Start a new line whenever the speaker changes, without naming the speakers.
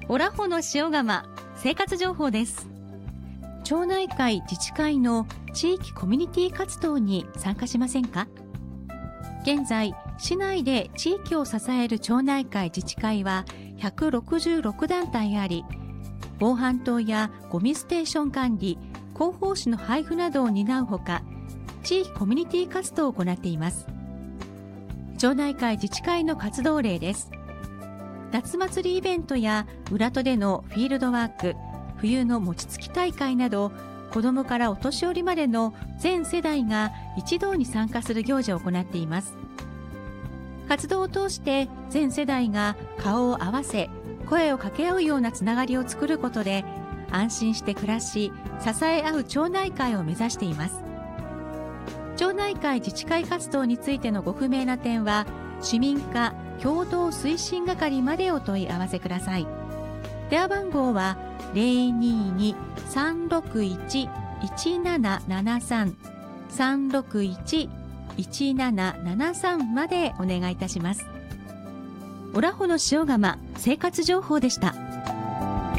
オラホの塩釜生活情報です。町内会自治会の地域コミュニティ活動に参加しませんか？現在、市内で地域を支える町内会自治会は166団体あり、防犯灯やゴミステーション管理、広報誌の配布などを担うほか、地域コミュニティ活動を行っています。町内会自治会の活動例です。夏祭りイベントや裏戸でのフィールドワーク、冬の餅つき大会など、子どもからお年寄りまでの全世代が一堂に参加する行事を行っています。活動を通して全世代が顔を合わせ、声を掛け合うようなつながりを作ることで、安心して暮らし、支え合う町内会を目指しています。町内会自治会活動についてのご不明な点は、市民課共同推進係までお問い合わせください。電話番号は 022-361-1773 361-1773 までお願いいたします。オラホの塩釜生活情報でした。